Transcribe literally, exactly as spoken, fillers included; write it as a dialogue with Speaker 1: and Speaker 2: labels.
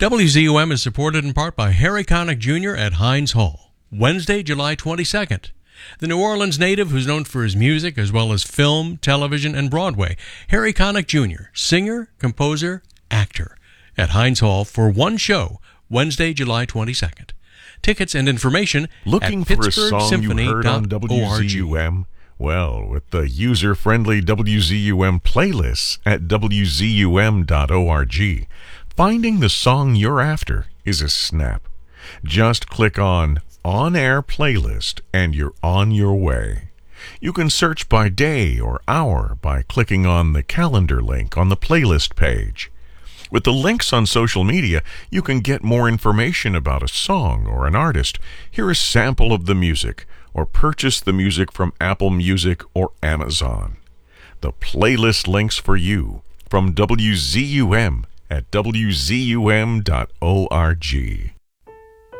Speaker 1: W Z U M is supported in part by Harry Connick Junior at Heinz Hall, Wednesday, July twenty-second. The New Orleans native, who's known for his music as well as film, television, and Broadway, Harry Connick Junior, singer, composer, actor, at Heinz Hall for one show, Wednesday, July twenty-second. Tickets and information
Speaker 2: Looking
Speaker 1: at
Speaker 2: for a
Speaker 1: pittsburgh
Speaker 2: song
Speaker 1: symphony
Speaker 2: you heard on
Speaker 1: dot
Speaker 2: W Z U M? Well, with the user-friendly W Z U M playlists at W Z U M dot org, finding the song you're after is a snap. Just click on On Air Playlist and you're on your way. You can search by day or hour by clicking on the calendar link on the playlist page. With the links on social media, you can get more information about a song or an artist, hear a sample of the music, or purchase the music from Apple Music or Amazon. The playlist links for you from W Z U M at W Z U M dot org.